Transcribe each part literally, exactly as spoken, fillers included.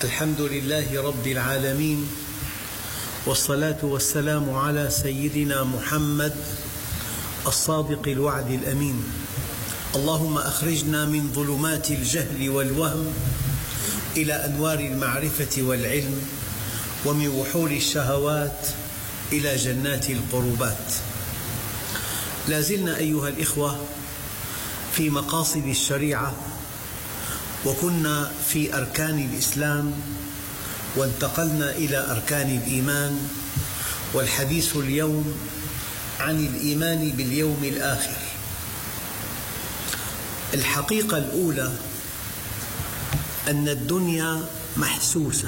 الحمد لله رب العالمين، والصلاة والسلام على سيدنا محمد الصادق الوعد الأمين. اللهم أخرجنا من ظلمات الجهل والوهم إلى أنوار المعرفة والعلم، ومن وحول الشهوات إلى جنات القربات. لا زلنا أيها الإخوة في مقاصد الشريعة، وكنا في أركان الإسلام وانتقلنا إلى أركان الإيمان، والحديث اليوم عن الإيمان باليوم الآخر. الحقيقة الأولى أن الدنيا محسوسة،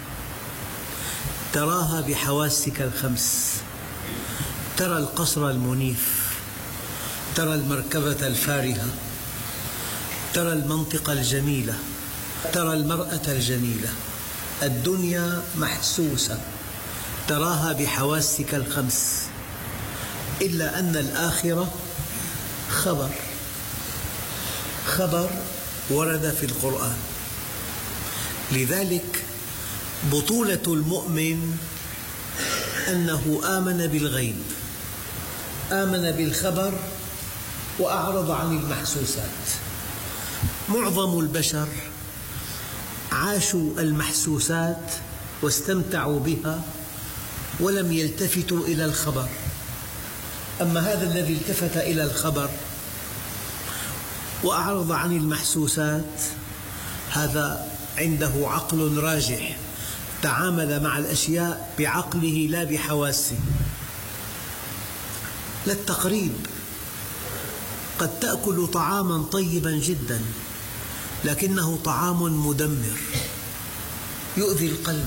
تراها بحواسك الخمس، ترى القصر المنيف، ترى المركبة الفارهة، ترى المنطقة الجميلة، ترى المرأة الجميلة. الدنيا محسوسة، تراها بحواسك الخمس، إلا أن الآخرة خبر خبر ورد في القرآن. لذلك بطولة المؤمن أنه آمن بالغيب، آمن بالخبر وأعرض عن المحسوسات. معظم البشر عاشوا المحسوسات واستمتعوا بها ولم يلتفتوا إلى الخبر. أما هذا الذي التفت إلى الخبر وأعرض عن المحسوسات، هذا عنده عقل راجح، تعامل مع الأشياء بعقله لا بحواسه. للتقريب، قد تأكل طعاما طيبا جدا لكنه طعام مدمر، يؤذي القلب،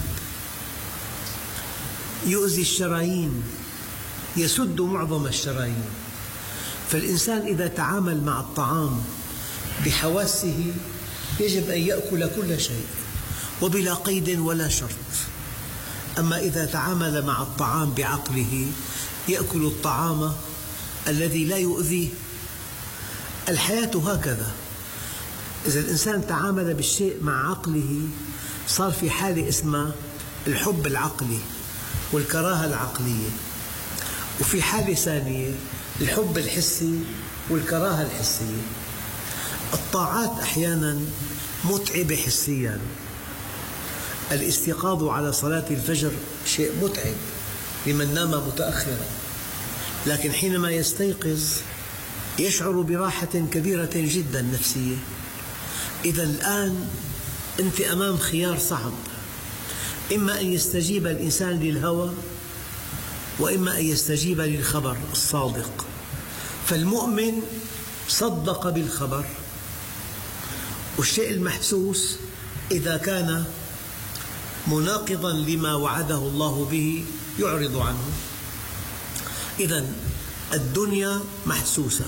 يؤذي الشرايين، يسد معظم الشرايين. فالإنسان إذا تعامل مع الطعام بحواسه يجب أن يأكل كل شيء وبلا قيد ولا شرط. أما إذا تعامل مع الطعام بعقله يأكل الطعام الذي لا يؤذيه. الحياة هكذا، إذا الإنسان تعامل بالشيء مع عقله صار في حالة اسمها الحب العقلي والكراهة العقلية، وفي حالة ثانية الحب الحسي والكراهة الحسية. الطاعات أحيانا متعبة حسيا، الاستيقاظ على صلاة الفجر شيء متعب لمن نام متأخرا، لكن حينما يستيقظ يشعر براحة كبيرة جدا نفسية. إذا الآن أنت أمام خيار صعب، إما أن يستجيب الإنسان للهوى وإما أن يستجيب للخبر الصادق. فالمؤمن صدق بالخبر، والشيء المحسوس إذا كان مناقضا لما وعده الله به يعرض عنه. إذا الدنيا محسوسة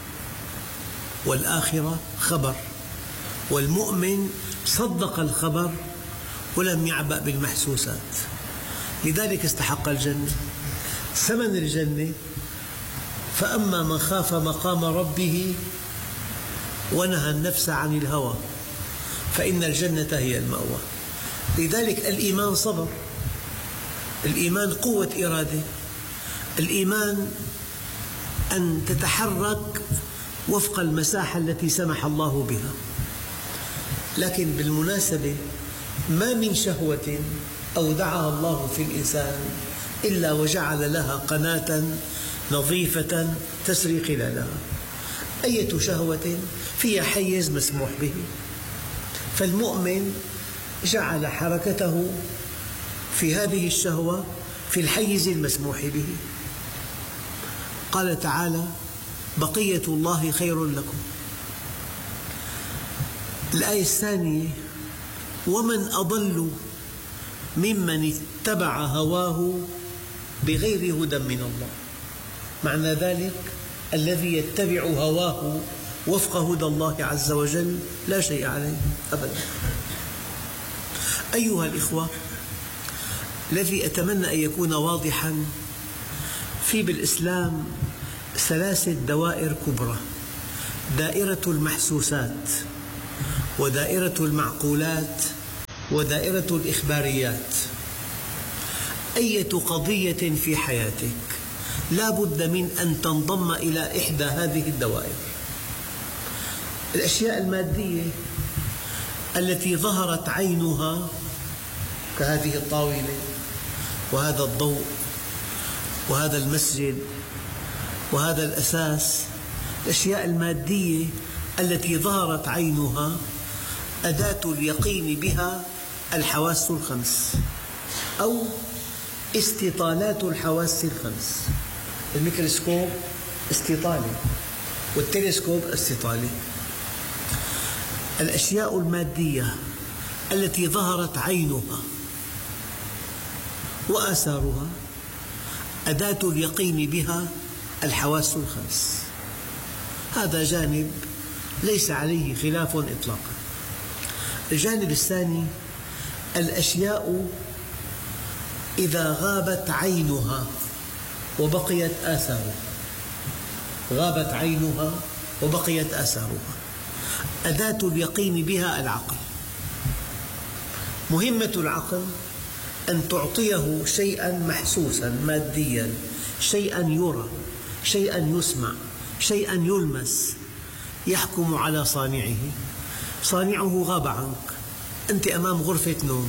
والآخرة خبر، والمؤمن صدق الخبر ولم يعبأ بالمحسوسات، لذلك استحق الجنة. ثمن الجنة: فأما من خاف مقام ربه ونهى النفس عن الهوى فإن الجنة هي المأوى. لذلك الإيمان صبر، الإيمان قوة إرادة، الإيمان أن تتحرك وفق المساحة التي سمح الله بها. لكن بالمناسبة ما من شهوة أودعها الله في الإنسان إلا وجعل لها قناة نظيفة تسري خلالها. أية شهوة فيها حيز مسموح به، فالمؤمن جعل حركته في هذه الشهوة في الحيز المسموح به. قال تعالى: بقية الله خير لكم. الآية الثانية: ومن أضل ممن اتبع هواه بغير هدى من الله. معنى ذلك الذي يتبع هواه وفق هدى الله عز وجل لا شيء عليه أبدا. أيها الإخوة، الذي أتمنى أن يكون واضحا: في بالإسلام ثلاثة دوائر كبرى: دائرة المحسوسات، ودائرة المعقولات، ودائرة الإخباريات. أية قضية في حياتك لا بد من أن تنضم إلى إحدى هذه الدوائر. الأشياء المادية التي ظهرت عينها كهذه الطاولة وهذا الضوء وهذا المسجد وهذا الأساس، الأشياء المادية التي ظهرت عينها أداة اليقين بها الحواس الخمس أو استطالات الحواس الخمس. الميكروسكوب استطالة والتلسكوب استطالة. الأشياء المادية التي ظهرت عينها وآثارها أداة اليقين بها الحواس الخمس. هذا جانب ليس عليه خلاف إطلاقا. الجانب الثاني: الأشياء إذا غابت عينها وبقيت آثارها. غابت عينها وبقيت آثارها، أداة اليقين بها العقل. مهمة العقل أن تعطيه شيئا محسوسا ماديا، شيئا يرى، شيئا يسمع، شيئا يلمس، يحكم على صانعه. صانعه غاب عنك، أنت أمام غرفة نوم،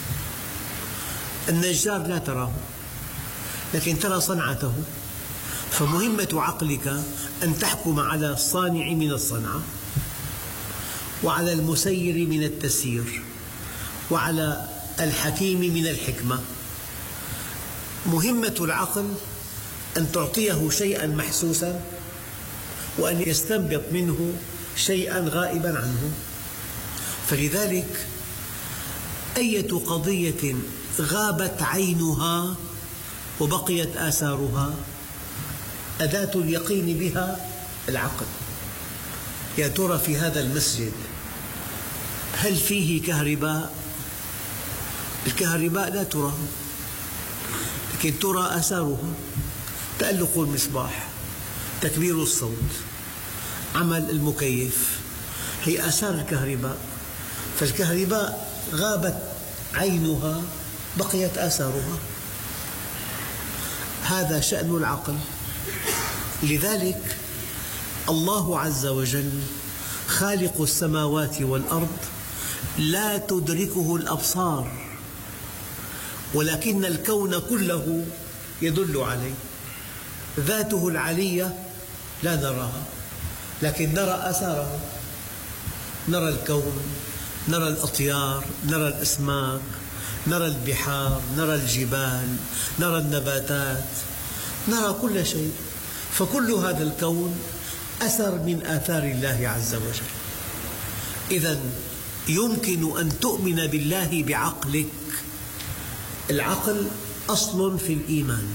النجار لا تراه لكن ترى صنعته. فمهمة عقلك أن تحكم على الصانع من الصنعة، وعلى المسير من التسيير، وعلى الحكيم من الحكمة. مهمة العقل أن تعطيه شيئا محسوسا وأن يستنبط منه شيئا غائبا عنه. فلذلك أية قضية غابت عينها وبقيت آثارها أداة اليقين بها العقل. يا ترى في هذا المسجد هل فيه كهرباء؟ الكهرباء لا ترى لكن ترى آثارها: تألق المصباح، تكبير الصوت، عمل المكيف، هي آثار الكهرباء. فالكهرباء غابت عينها بقيت آثارها. هذا شأن العقل. لذلك الله عز وجل خالق السماوات والأرض لا تدركه الأبصار، ولكن الكون كله يدل عليه. ذاته العلية لا نراها لكن نرى آثاره. نرى الكون، نرى الأطيار، نرى الأسماك، نرى البحار، نرى الجبال، نرى النباتات، نرى كل شيء. فكل هذا الكون أثر من آثار الله عز وجل. إذن يمكن أن تؤمن بالله بعقلك. العقل أصل في الإيمان.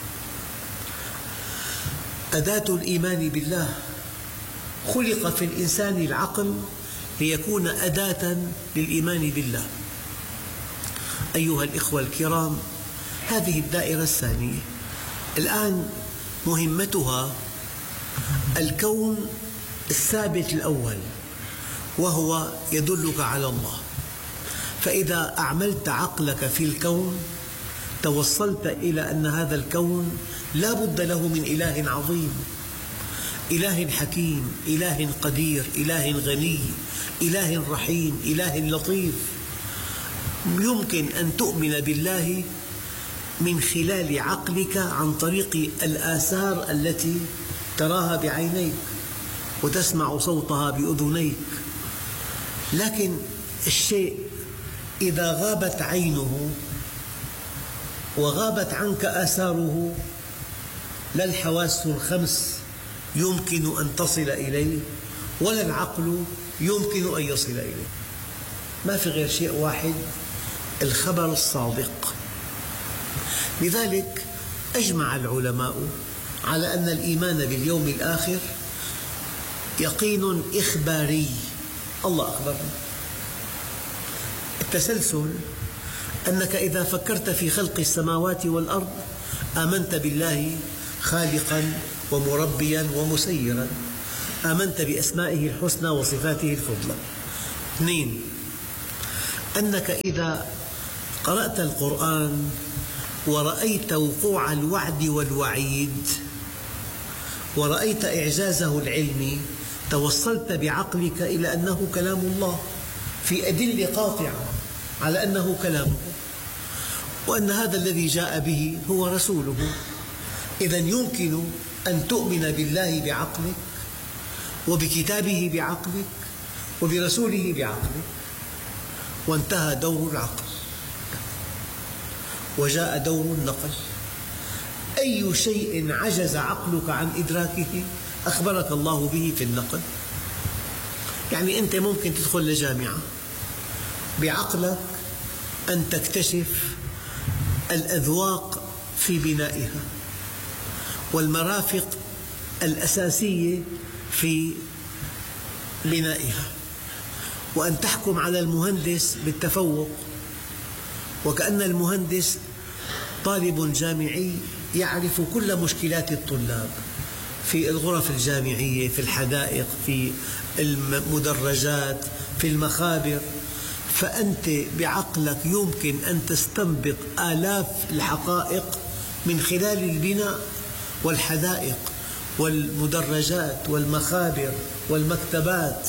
أداة الإيمان بالله. خلق في الإنسان العقل ليكون أداة للإيمان بالله. أيها الإخوة الكرام، هذه الدائرة الثانية الآن مهمتها الكون الثابت الأول، وهو يدلك على الله. فإذا أعملت عقلك في الكون توصلت إلى أن هذا الكون لا بد له من إله عظيم، إله حكيم، إله قدير، إله غني، إله رحيم، إله لطيف. يمكن أن تؤمن بالله من خلال عقلك عن طريق الآثار التي تراها بعينيك وتسمع صوتها بأذنيك. لكن الشيء إذا غابت عينه وغابت عنك آثاره لا الحواس الخمس يمكن أن تصل إليه ولا العقل يمكن أن يصل إليه. ما في غير شيء واحد: الخبر الصادق. لذلك أجمع العلماء على أن الإيمان باليوم الآخر يقين إخباري. الله أخبرنا. التسلسل أنك إذا فكرت في خلق السماوات والأرض آمنت بالله خالقاً ومربياً ومسيراً، آمنت بأسمائه الحسنى وصفاته الفضلى. اثنين، أنك إذا قرأت القرآن ورأيت وقوع الوعد والوعيد ورأيت إعجازه العلمي، توصلت بعقلك إلى أنه كلام الله في أدلة قاطعة على أنه كلامه، وأن هذا الذي جاء به هو رسوله. إذن يمكن أن تؤمن بالله بعقلك، وبكتابه بعقلك، وبرسوله بعقلك، وانتهى دور العقل وجاء دور النقل. أي شيء عجز عقلك عن إدراكه أخبرك الله به في النقل. يعني أنت ممكن تدخل لجامعة بعقلك أن تكتشف الأذواق في بنائها والمرافق الأساسية في بنائها، وأن تحكم على المهندس بالتفوق، وكأن المهندس طالب جامعي يعرف كل مشكلات الطلاب في الغرف الجامعية، في الحدائق، في المدرجات، في المخابر. فأنت بعقلك يمكن أن تستنبط آلاف الحقائق من خلال البناء والحدائق والمدرجات والمخابر والمكتبات،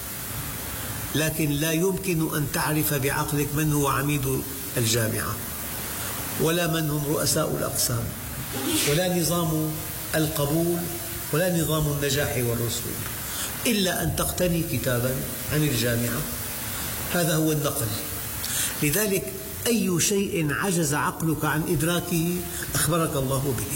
لكن لا يمكن أن تعرف بعقلك من هو عميد الجامعة، ولا من هم رؤساء الأقسام، ولا نظام القبول، ولا نظام النجاح والرسوب، إلا أن تقتني كتابا عن الجامعة. هذا هو النقل. لذلك أي شيء عجز عقلك عن إدراكه أخبرك الله به.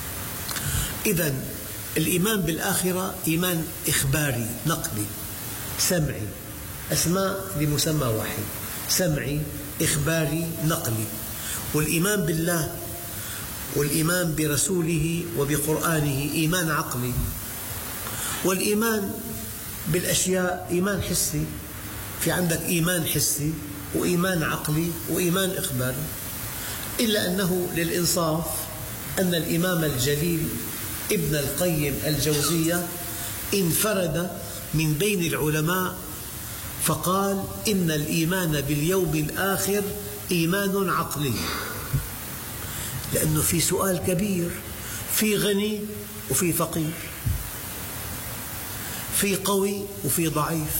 إذن الإيمان بالآخرة إيمان إخباري نقلي سمعي، أسماء لمسمى واحد، سمعي إخباري نقلي. والإيمان بالله والإيمان برسوله وبقرآنه إيمان عقلي. والإيمان بالأشياء إيمان حسي، في عندك إيمان حسي وإيمان عقلي وإيمان إخباري. إلا أنه للإنصاف أن الإمام الجليل ابن القيم الجوزية انفرد من بين العلماء فقال إن الإيمان باليوم الآخر إيمان عقلي، لأنه في سؤال كبير، في غني وفي فقير، في قوي وفي ضعيف،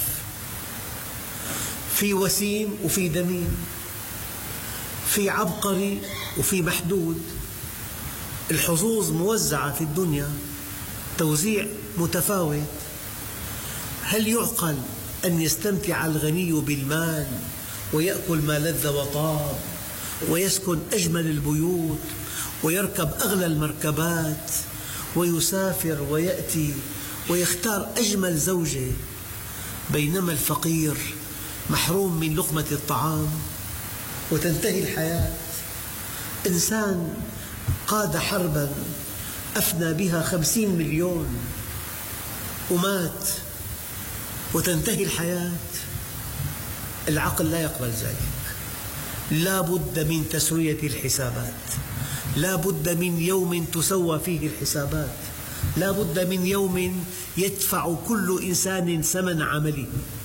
في وسيم وفي دميم، في عبقري وفي محدود. الحظوظ موزعة في الدنيا توزيع متفاوت. هل يعقل أن يستمتع الغني بالمال ويأكل ما لذ وطاب ويسكن أجمل البيوت ويركب أغلى المركبات ويسافر ويأتي ويختار أجمل زوجة، بينما الفقير محروم من لقمة الطعام وتنتهي الحياة؟ إنسان قاد حربا أفنى بها خمسين مليون ومات وتنتهي الحياة. العقل لا يقبل ذلك. لا بد من تسوية الحسابات، لا بد من يوم تسوى فيه الحسابات، لا بد من يوم يدفع كل إنسان ثمن عمله.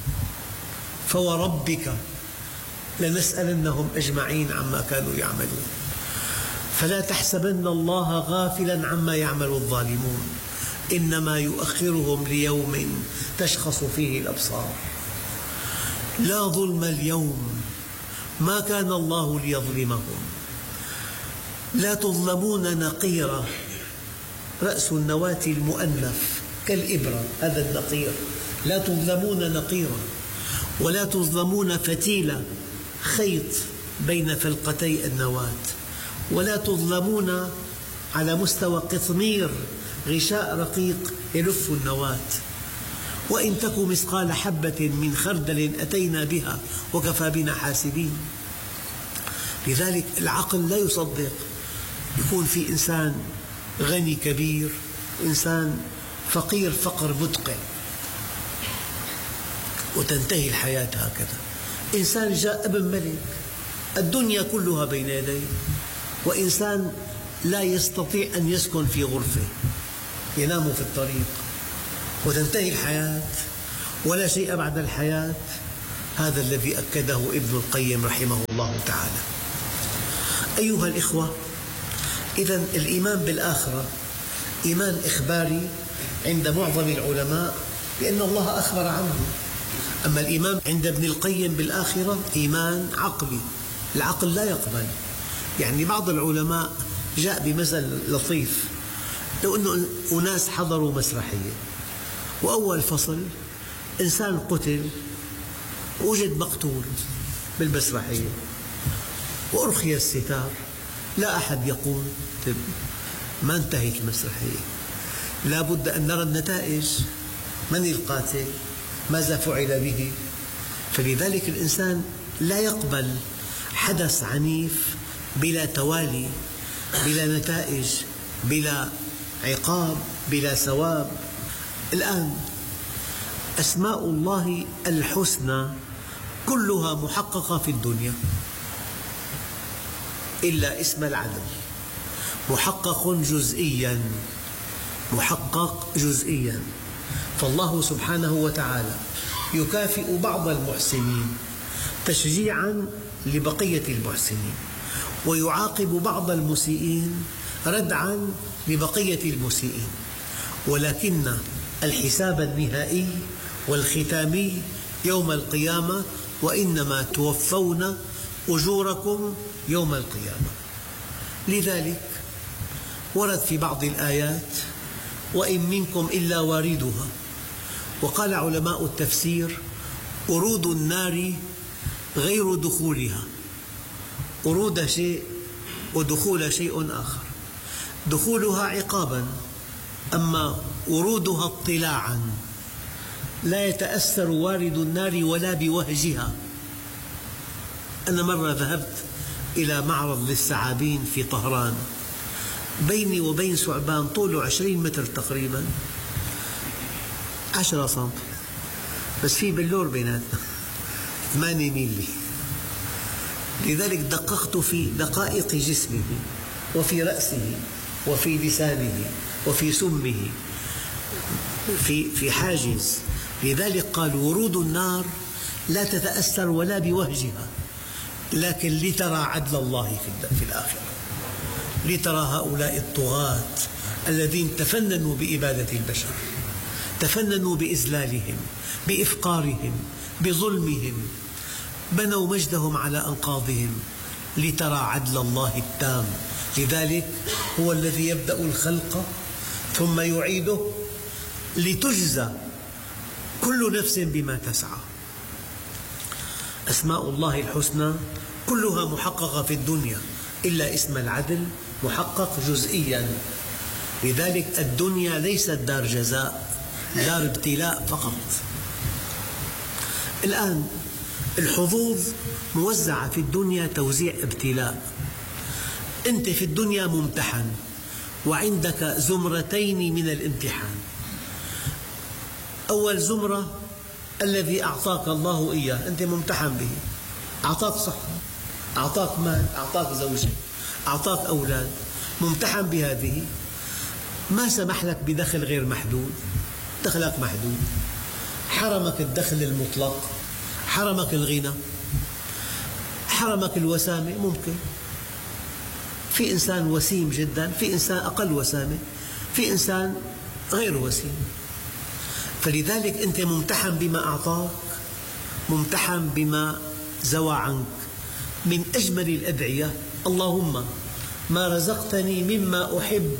فوربك لنسألنهم أجمعين عما كانوا يعملون. فلا تحسبن الله غافلا عما يعمل الظالمون، إنما يؤخرهم ليوم تشخص فيه الأبصار. لا ظلم اليوم، ما كان الله ليظلمهم، لا تظلمون نقيرا. رأس النواة المؤنث كالإبرة، هذا النقير، لا تظلمون نقيرا، ولا تظلمون فتيلة، خيط بين فلقتي النواة، ولا تظلمون على مستوى قطمير، غشاء رقيق يلف النواة. وإن تك مثقال حبة من خردل أتينا بها وكفى بنا حاسبين. لذلك العقل لا يصدق يكون في إنسان غني كبير وإنسان فقير فقر مدقع وتنتهي الحياة هكذا. إنسان جاء ابن ملك، الدنيا كلها بين يديه، وإنسان لا يستطيع أن يسكن في غرفة، ينام في الطريق وتنتهي الحياة، ولا شيء بعد الحياة، هذا الذي أكده ابن القيم رحمه الله تعالى. أيها الإخوة، إذن الإيمان بالآخرة إيمان إخباري عند معظم العلماء بأن الله أخبر عنه، أما الإيمان عند ابن القيم بالآخرة إيمان عقلي، العقل لا يقبل. يعني بعض العلماء جاء بمثل لطيف، لو أن أناس حضروا مسرحية وأول فصل إنسان قتل وجد مقتول بالمسرحية وأرخي الستار، لا أحد يقول ما انتهت المسرحية، لا بد أن نرى النتائج، من القاتل، ماذا فعل به. فلذلك الإنسان لا يقبل حدث عنيف بلا توالي، بلا نتائج، بلا عقاب، بلا ثواب. الآن أسماء الله الحسنى كلها محققة في الدنيا إلا اسم العدل، محقق جزئيا، محقق جزئيا. فالله سبحانه وتعالى يكافئ بعض المحسنين تشجيعا لبقية المحسنين، ويعاقب بعض المسيئين ردعا لبقية المسيئين، ولكن الحساب النهائي والختامي يوم القيامة، وإنما توفون أجوركم يوم القيامة. لذلك ورد في بعض الآيات وإن منكم إلا واردها. وقال علماء التفسير ورود النار غير دخولها، ورود شيء ودخول شيء آخر، دخولها عقابا، أما ورودها اطلاعا، لا يتأثر وارد النار ولا بوهجها. أنا مرة ذهبت إلى معرض للثعابين في طهران، بيني وبين ثعبان طوله عشرين متر تقريبا، عشرة سنت، بس في بلور بيناتنا ثمانية ميلي. لذلك دققت في دقائق جسمه وفي رأسه وفي لسانه وفي سمه في في حاجز. لذلك قال ورود النار لا تتأثر ولا بوهجها، لكن لترى عدل الله في الآخرة، لترى هؤلاء الطغاة الذين تفننوا بإبادة البشر، تفننوا بإذلالهم، بإفقارهم، بظلمهم، بنوا مجدهم على أنقاضهم، لترى عدل الله التام. لذلك هو الذي يبدأ الخلق ثم يعيده لتجزى كل نفس بما تسعى. أسماء الله الحسنى كلها محققة في الدنيا إلا اسم العدل محقق جزئيا. لذلك الدنيا ليست دار جزاء، دار ابتلاء فقط. الآن الحظوظ موزعة في الدنيا توزيع ابتلاء. أنت في الدنيا ممتحن وعندك زمرتين من الامتحان. أول زمرة الذي أعطاك الله إياه، أنت ممتحن به، أعطاك صحة، أعطاك مال، أعطاك زوجة، أعطاك أولاد، ممتحن بهذه. ما سمح لك بدخل غير محدود، دخلك محدود، حرمك الدخل المطلق، حرمك الغنى، حرمك الوسامة. ممكن في إنسان وسيم جدا، في إنسان أقل وسامة، في إنسان غير وسيم. فلذلك أنت ممتحن بما أعطاك، ممتحن بما زوى عنك. من أجمل الأدعية اللهم ما رزقتني مما أحب،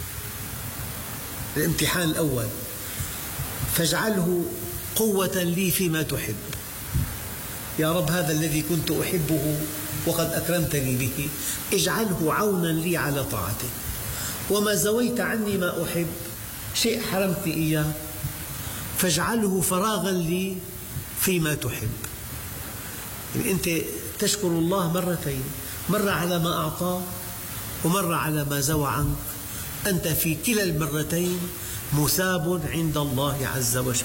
الامتحان الأول، فاجعله قوة لي فيما تحب. يا رب هذا الذي كنت أحبه وقد أكرمتني به اجعله عونا لي على طاعتك. وما زويت عني ما أحب، شيء حرمتني إياه، فاجعله فراغا لي فيما تحب. يعني أنت تشكر الله مرتين، مرة على ما أعطاك ومرة على ما زوى عنك. أنت في كلا المرتين مثاب عند الله عز وجل.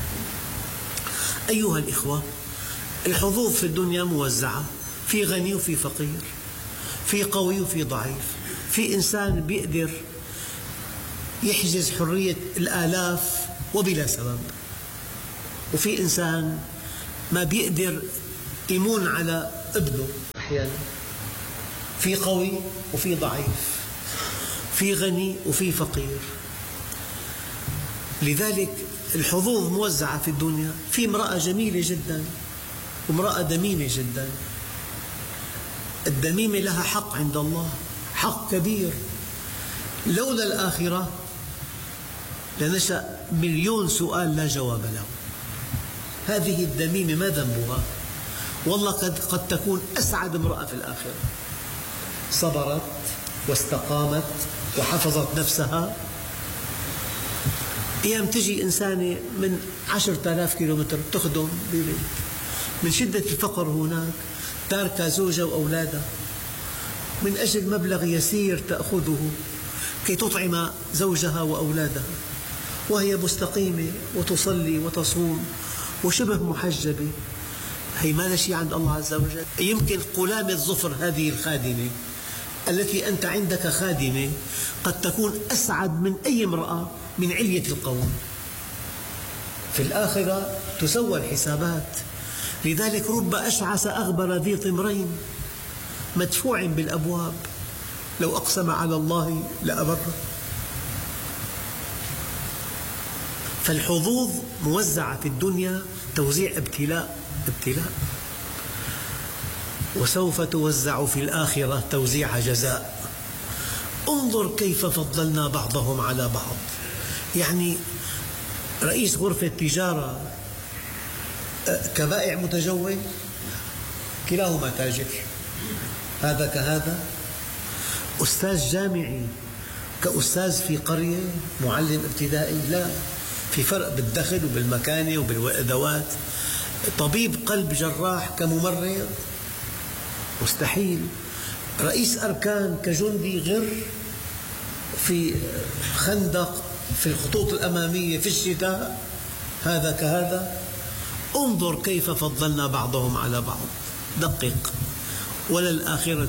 أيها الإخوة، الحظوظ في الدنيا موزعة، في غني وفي فقير، في قوي وفي ضعيف، في إنسان بيقدر يحجز حرية الآلاف وبلا سبب، وفي إنسان ما بيقدر يمون على ابنه أحيانا، في قوي وفي ضعيف، في غني وفي فقير. لذلك الحظوظ موزعة في الدنيا، في امرأة جميلة جدا وامرأة دميمة جدا. الدميمة لها حق عند الله، حق كبير، لولا الآخرة لنشأ مليون سؤال لا جواب له. هذه الدميمة ما ذنبها؟ والله قد, قد تكون أسعد امرأة في الآخرة، صبرت واستقامت وحفظت نفسها. أيام تجي إنسانة من عشرة آلاف كيلومتر تخدم ببيت، من شدة الفقر هناك تاركة زوجها وأولادها من أجل مبلغ يسير تأخذه كي تطعم زوجها وأولادها، وهي مستقيمة وتصلي وتصوم وشبه محجبة. هي ما لها شيء عند الله عز وجل. يمكن قلامة ظفر هذه الخادمة التي أنت عندك خادمة قد تكون أسعد من أي امرأة من علية القوم. في الآخرة تسوى الحسابات. لذلك رب أشعث أغبر ذي طمرين مدفوع بالأبواب لو أقسم على الله لأبره. فالحظوظ موزعة في الدنيا توزيع ابتلاء ابتلاء، وسوف توزع في الآخرة توزيع جزاء. انظر كيف فضلنا بعضهم على بعض. يعني رئيس غرفة تجارة كبائع متجول، كلاهما تاجر، هذا كهذا. أستاذ جامعي كأستاذ في قرية، معلم ابتدائي، لا، في فرق بالدخل وبالمكانة وبالأدوات. طبيب قلب جراح كممرض، مستحيل. رئيس أركان كجندي غر في خندق في الخطوط الأمامية في الشتاء، هذا كهذا. انظر كيف فضلنا بعضهم على بعض. دقق. وللآخرة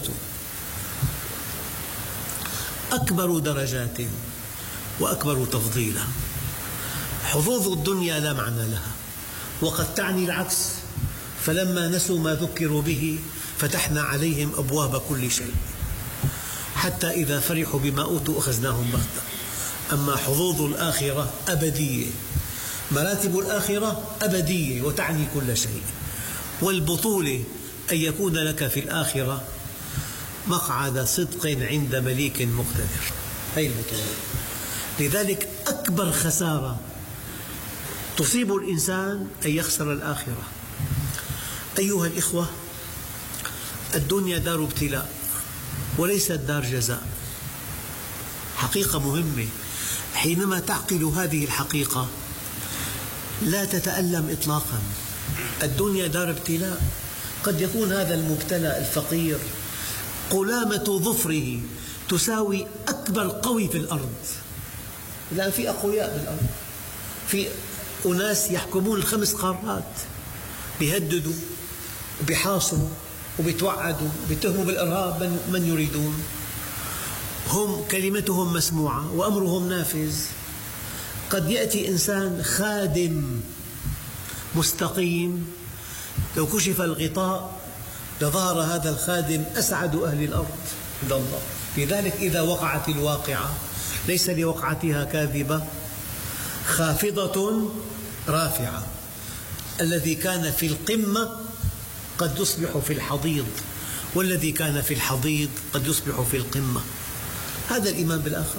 أكبر درجات وأكبر تفضيلا. حظوظ الدنيا لا معنى لها، وقد تعني العكس. فلما نسوا ما ذكروا به فتحنا عليهم أبواب كل شيء حتى إذا فرحوا بما أوتوا أخذناهم بغتة. أما حظوظ الآخرة أبدية، مراتب الآخرة أبدية وتعني كل شيء. والبطولة أن يكون لك في الآخرة مقعد صدق عند مليك مقتدر، هذه البطولة. لذلك أكبر خسارة تصيب الإنسان أن يخسر الآخرة. أيها الإخوة، الدنيا دار ابتلاء وليست دار جزاء. حقيقة مهمة. حينما تعقل هذه الحقيقة لا تتألم إطلاقا. الدنيا دار ابتلاء. قد يكون هذا المبتلى الفقير قلامة ظفره تساوي أكبر قوي في الأرض، لأن في أقوياء بالأرض، في أناس يحكمون الخمس قارات، بيهددوا وبيحاصروا وبيتوعدوا وبيتهموا بالإرهاب من يريدون. هم كلمتهم مسموعة وأمرهم نافذ. قد يأتي إنسان خادم مستقيم، لو كشف الغطاء لظهر هذا الخادم أسعد أهل الأرض عند الله. لذلك إذا وقعت الواقعة ليس لوقعتها كاذبة خافضة رافعة. الذي كان في القمة قد يصبح في الحضيض، والذي كان في الحضيض قد يصبح في القمة. هذا الإيمان بالآخرة.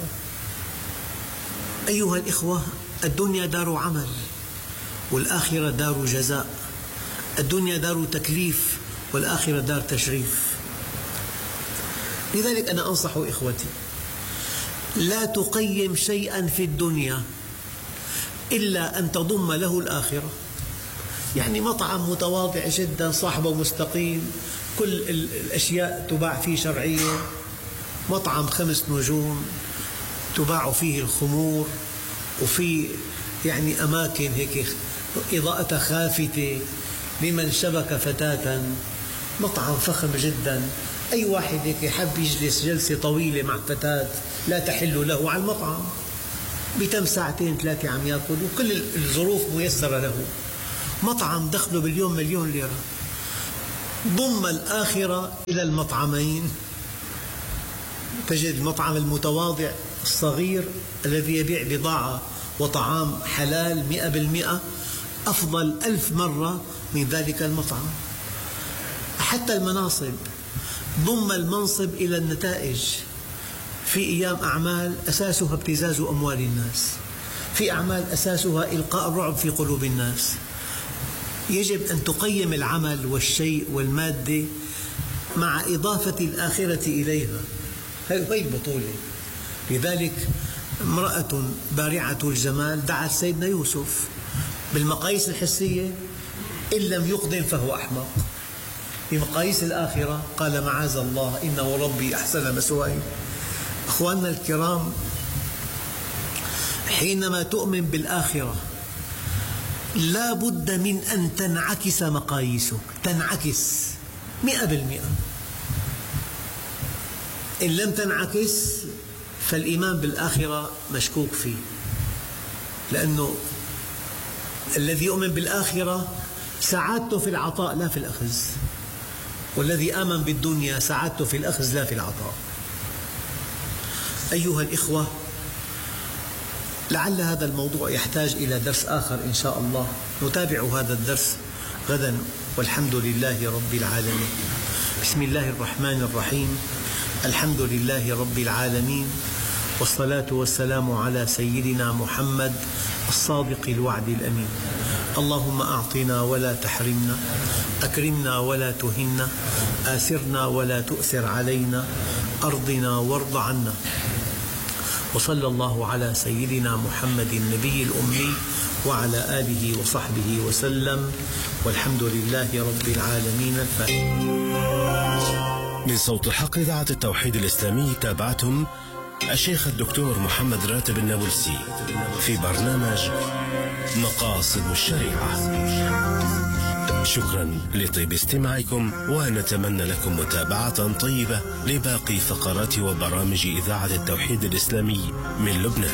أيها الإخوة، الدنيا دار عمل والآخرة دار جزاء. الدنيا دار تكليف والآخرة دار تشريف. لذلك أنا أنصح إخوتي لا تقيم شيئا في الدنيا إلا أن تضم له الآخرة. يعني مطعم متواضع جدا صاحبه مستقيم، كل الأشياء تباع فيه شرعية، مطعم خمس نجوم تباع فيه الخمور، وفي يعني أماكن هيك إضاءة خافتة لمن شبك فتاة، مطعم فخم جدا. أي واحد هيك حب يجلس جلسة طويلة مع فتاة لا تحل له على المطعم، بتم ساعتين ثلاثة عم يأكل وكل الظروف ميسرة له. مطعم دخله باليوم مليون ليرة، ضم الآخرة إلى المطعمين، تجد المطعم المتواضع الصغير الذي يبيع بضاعة وطعام حلال مئة بالمئة أفضل ألف مرة من ذلك المطعم. حتى المناصب، ضم المنصب إلى النتائج. في أيام أعمال أساسها ابتزاز أموال الناس، في أعمال أساسها إلقاء الرعب في قلوب الناس. يجب أن تقيم العمل والشيء والمادة مع إضافة الآخرة إليها، هذه البطولة. لذلك امرأة بارعة الجمال دعت سيدنا يوسف بالمقاييس الحسية، إن لم يقدم فهو أحمق. بمقاييس الآخرة قال معاذ الله إنه ربي أحسن مثواي. أخواننا الكرام، حينما تؤمن بالآخرة لا بد من أن تنعكس مقاييسك، تنعكس مئة بالمئة. إن لم تنعكس فالإيمان بالآخرة مشكوك فيه، لأنه الذي يؤمن بالآخرة سعادته في العطاء لا في الأخذ، والذي آمن بالدنيا سعادته في الأخذ لا في العطاء. أيها الإخوة، لعل هذا الموضوع يحتاج إلى درس آخر إن شاء الله، نتابع هذا الدرس غدا، والحمد لله رب العالمين. بسم الله الرحمن الرحيم، الحمد لله رب العالمين، والصلاة والسلام على سيدنا محمد الصادق الوعد الأمين. اللهم أعطنا ولا تحرمنا، أكرمنا ولا تهنا، آثرنا ولا تؤثر علينا، أرضنا وارض عنا. وصلى الله على سيدنا محمد النبي الأمي وعلى آله وصحبه وسلم، والحمد لله رب العالمين. الفاتحة. من صوت الحق إذاعة التوحيد الإسلامي تابعتم الشيخ الدكتور محمد راتب النابلسي في برنامج مقاصد الشريعة. شكرا لطيب استماعكم، ونتمنى لكم متابعة طيبة لباقي فقرات وبرامج إذاعة التوحيد الإسلامي من لبنان.